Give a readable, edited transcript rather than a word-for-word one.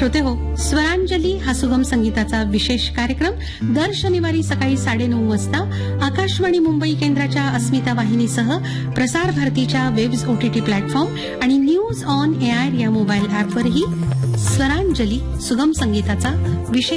श्रोते हो, स्वरांजली हा सुगम संगीताचा विशेष कार्यक्रम दर शनिवारी सकाळी 9:30 वाजता आकाशवाणी मुंबई केंद्राच्या अस्मिता वाहिनीसह प्रसार भारतीच्या वेब्स OTT प्लॅटफॉर्म आणि न्यूज ऑन एआर या मोबाईल ॲपवरही स्वरांजली सुगम संगीताचा विशेष